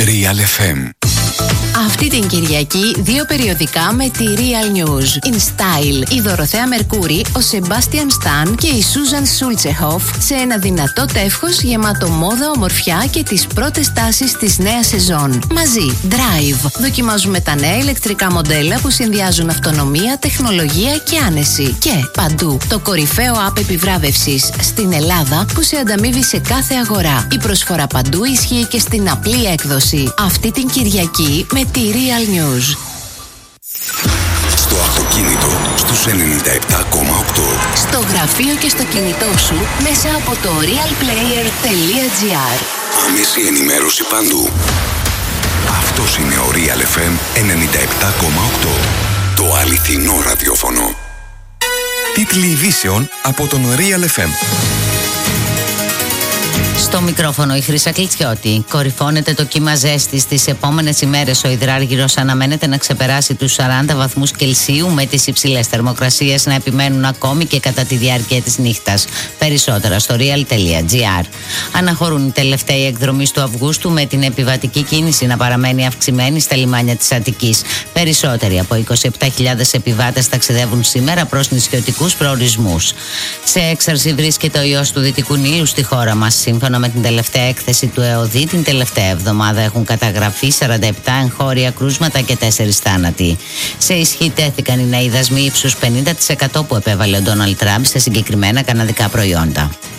Real FM. Αυτή την Κυριακή 2 περιοδικά με τη Real News. In Style, η Δωροθέα Μερκούρη, ο Σεμπάστιαν Σταν και η Σούζαν Σούλτσεχοφ σε ένα δυνατό τεύχος γεμάτο μόδα, ομορφιά και τις πρώτες τάσεις της νέας σεζόν. Μαζί, Drive. Δοκιμάζουμε τα νέα ηλεκτρικά μοντέλα που συνδυάζουν αυτονομία, τεχνολογία και άνεση. Και παντού, το κορυφαίο app επιβράβευσης στην Ελλάδα που σε ανταμείβει σε κάθε αγορά. Η προσφορά παντού ισχύει και στην απλή έκδοση. Αυτή την Κυριακή με τη Real News. Στο αυτοκίνητο στους 97,8. Στο γραφείο και στο κινητό σου μέσα από το realplayer.gr. Άμεση ενημέρωση παντού. Αυτός είναι ο Real FM 97,8. Το αληθινό ραδιόφωνο. Τίτλοι ειδήσεων από τον Real FM. Στο μικρόφωνο η Χρύσα Κλιτσιώτη. Κορυφώνεται το κύμα ζέστη. Στις επόμενες ημέρες ο υδράργυρος αναμένεται να ξεπεράσει τους 40 βαθμούς Κελσίου, με τις υψηλές θερμοκρασίες να επιμένουν ακόμη και κατά τη διάρκεια της νύχτας. Περισσότερα στο real.gr. Αναχωρούν οι τελευταίοι εκδρομείς του Αυγούστου, με την επιβατική κίνηση να παραμένει αυξημένη στα λιμάνια της Αττικής. Περισσότεροι από 27.000 επιβάτες ταξιδεύουν σήμερα προς νησιωτικούς προορισμούς. Σε έξαρση βρίσκεται ο ιός του Δυτικού Νείλου στη χώρα μας. Σύμφωνα με την τελευταία έκθεση του ΕΟΔΗ, την τελευταία εβδομάδα έχουν καταγραφεί 47 εγχώρια κρούσματα και 4 θάνατοι. Σε ισχύ τέθηκαν οι νέοι δασμοί ύψους 50% που επέβαλε ο Ντόναλντ Τραμπ σε συγκεκριμένα καναδικά προϊόντα.